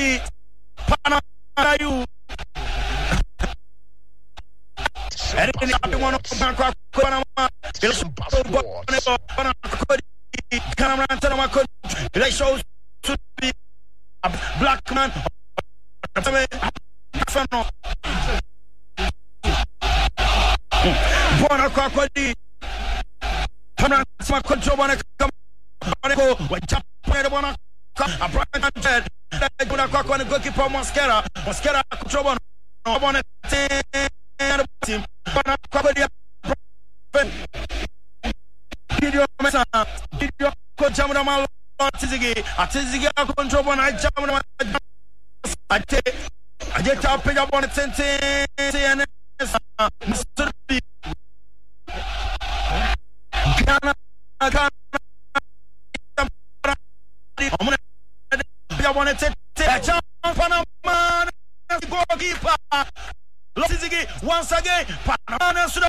Kwakodi Panama you. And then one of Panama. It shows to be a black man. Bona Kwakodi Panama control one go when Japan wanna come a bright dead. Bona Kwakodi goalkeeper Mascara control one team. Bona Kwakodi video coach Jamuna Atizigi control one I Jamuna I just pick up on it and Mr. B Ghana I want to take Panama goalkeeper Losizigi once again Panama should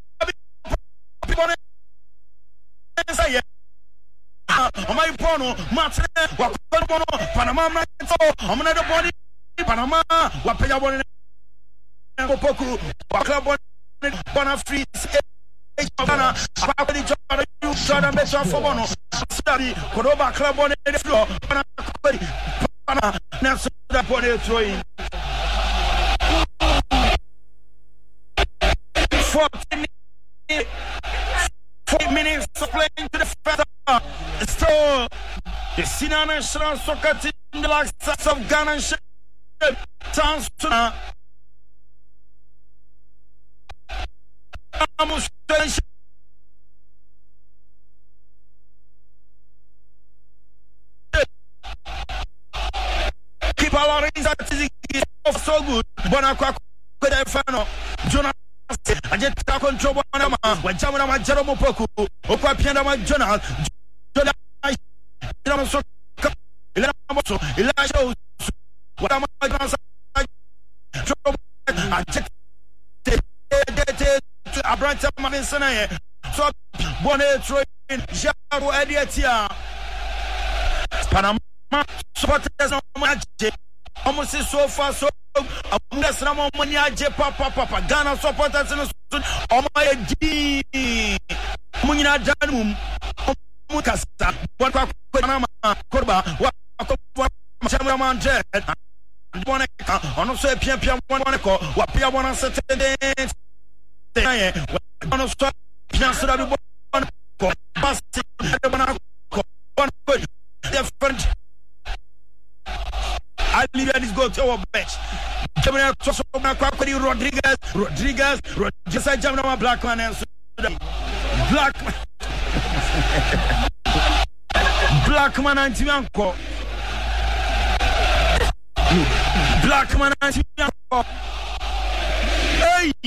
have my bono, Martin, Panama, I'm body, Panama, Wapaya, Poku, Club, Bonafree, Ghana, you shot a mess for Bono, study, Kodoba Club on the floor, Pana, Nelson, that body throwing 4 minutes of playing to the first. Still, the senior national soccer team, the likes of Ghana, chance to keep our rings at so good. Bonacqua, Jonah. I just control one when Jamana Jeromo Poku, Okapiana Jonah, Elijah, what am I I brought up my son. So, Bonnet, Jaro Ediatia, Panama, supporters on my almost so far so. Unless Ramon Mania Papa Ghana supporters in oh my D Munina Janum Mukasa, what Korba, what Chamberman Jet, and one on so Pian one call, what Pia one on Saturday. One of Stop Pian one call, one good, different. I leave this go to our bench. Rodriguez, just like Jamana Black man and Black man and Tianco. Black man and Tianco. Hey!